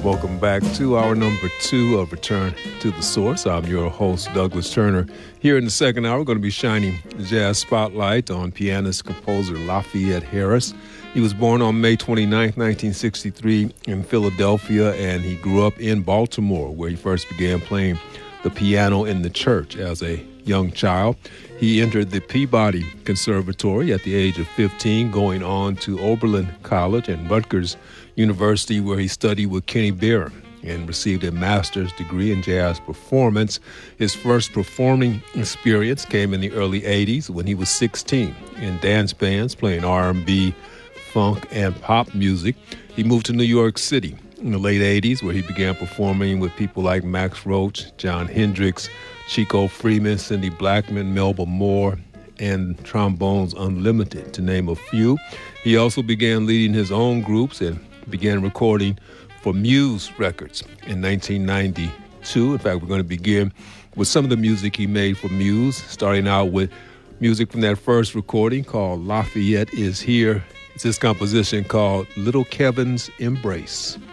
Welcome back to our number 2 of Return to the Source. I'm your host, Douglas Turner. Here in the second hour, we're going to be shining the jazz spotlight on pianist-composer Lafayette Harris. He was born on May 29, 1963 in Philadelphia, and he grew up in Baltimore, where he first began playing the piano in the church as a young child. He entered the Peabody Conservatory at the age of 15, going on to Oberlin College and Rutgers University, where he studied with Kenny Barron and received a master's degree in jazz performance. His first performing experience came in the early 80s when he was 16 in dance bands playing R&B, funk, and pop music. He moved to New York City in the late 80s, where he began performing with people like Max Roach, John Hendricks, Chico Freeman, Cindy Blackman, Melba Moore, and Trombones Unlimited, to name a few. He also began leading his own groups and began recording for Muse Records in 1992. In fact, we're going to begin with some of the music he made for Muse, starting out with music from that first recording called Lafayette Is Here. It's this composition called Little Kevin's Embrace.